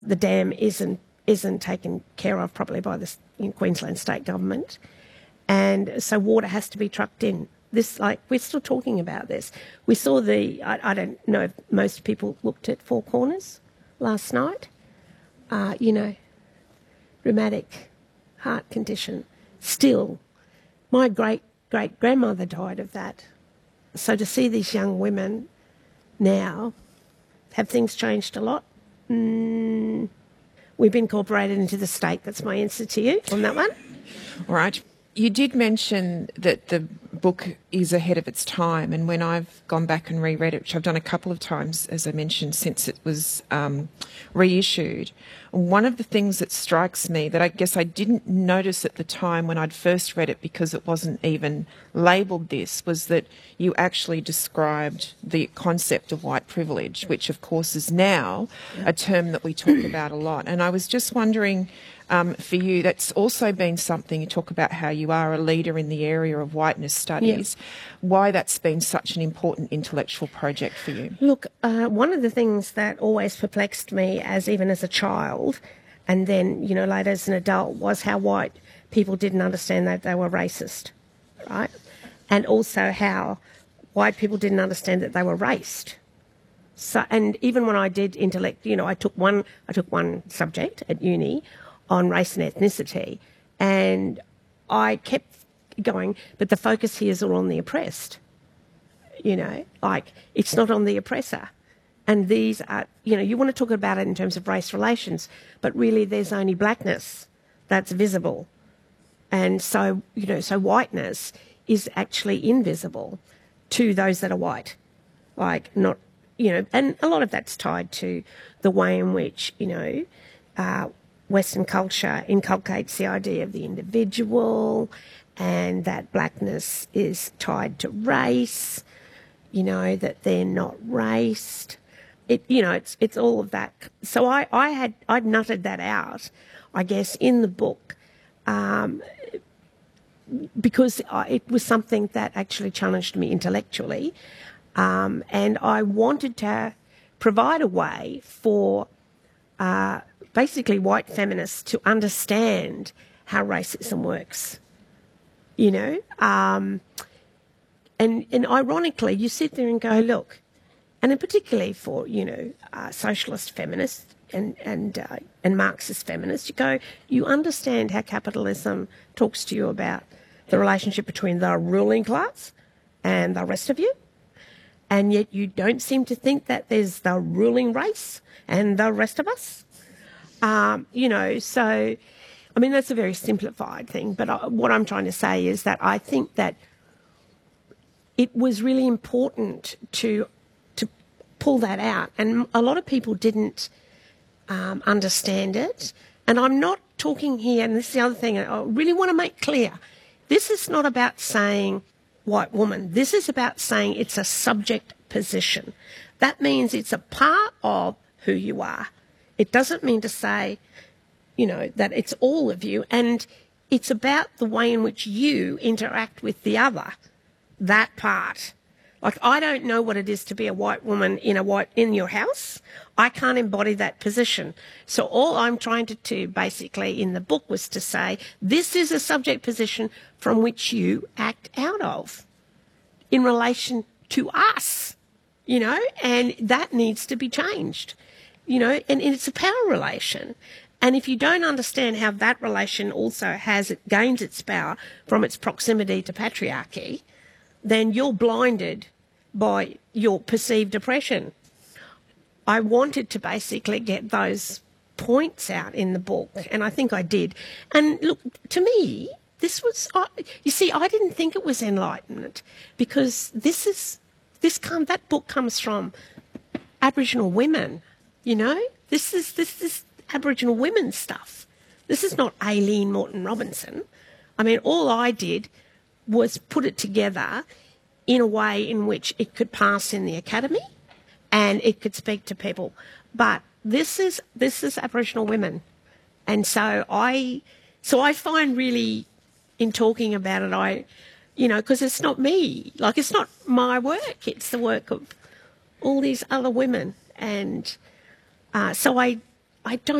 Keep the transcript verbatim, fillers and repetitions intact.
the dam isn't isn't taken care of properly by the you know, Queensland state government, and so water has to be trucked in. This, like, we're still talking about this. We saw the, I, I don't know if most people looked at Four Corners last night. Uh, you know, rheumatic heart condition. Still, my great-great-grandmother died of that. So to see these young women now, have things changed a lot? Mm, we've been incorporated into the state. That's my answer to you on that one. All right. You did mention that the book is ahead of its time, and when I've gone back and reread it, which I've done a couple of times, as I mentioned, since it was um, reissued, one of the things that strikes me that I guess I didn't notice at the time when I'd first read it because it wasn't even labelled this, was that you actually described the concept of white privilege, which of course is now a term that we talk about a lot. And I was just wondering, Um, for you, that's also been something, you talk about how you are a leader in the area of whiteness studies, yeah. why that's been such an important intellectual project for you. Look, uh, one of the things that always perplexed me, as even as a child, and then, you know, later as an adult, was how white people didn't understand that they were racist, right? And also how white people didn't understand that they were raced. So, and even when I did intellect, you know, I took one, I took one subject at uni on race and ethnicity, and I kept going, but the focus here is all on the oppressed, you know, like it's not on the oppressor. And these are, you know, you want to talk about it in terms of race relations, but really there's only blackness that's visible. And so, you know, so whiteness is actually invisible to those that are white, like not, you know, and a lot of that's tied to the way in which, you know, uh, Western culture inculcates the idea of the individual, and that blackness is tied to race, you know, that they're not raced. It, you know, it's it's all of that. So I, I had, I'd nutted that out, I guess, in the book, um, because it was something that actually challenged me intellectually, um, and I wanted to provide a way for uh, basically white feminists to understand how racism works, you know. Um, and, and ironically, you sit there and go, look, and in particularly for, you know, uh, socialist feminists and, and, uh, and Marxist feminists, you go, you understand how capitalism talks to you about the relationship between the ruling class and the rest of you, and yet you don't seem to think that there's the ruling race and the rest of us. Um, you know, so, I mean, that's a very simplified thing, but I, what I'm trying to say is that I think that it was really important to to pull that out, and a lot of people didn't um, understand it. And I'm not talking here, and this is the other thing I really want to make clear, this is not about saying white woman. This is about saying it's a subject position. That means it's a part of who you are. It doesn't mean to say, you know, that it's all of you, and it's about the way in which you interact with the other, that part. Like, I don't know what it is to be a white woman in a white in your house. I can't embody that position. So all I'm trying to do basically in the book was to say, this is a subject position from which you act out of in relation to us, you know, and that needs to be changed. You know, and it's a power relation. And if you don't understand how that relation also has, it gains its power from its proximity to patriarchy, then you're blinded by your perceived oppression. I wanted to basically get those points out in the book, and I think I did. And look, to me, this was, you see, I didn't think it was enlightenment, because this is, this come, that book comes from Aboriginal women. You know, this is this is Aboriginal women's stuff. This is not Aileen Morton Robinson. I mean, all I did was put it together in a way in which it could pass in the academy and it could speak to people. But this is this is Aboriginal women, and so I so I find really in talking about it, I, you know, because it's not me. Like, it's not my work. It's the work of all these other women, and. Uh, so I, I don't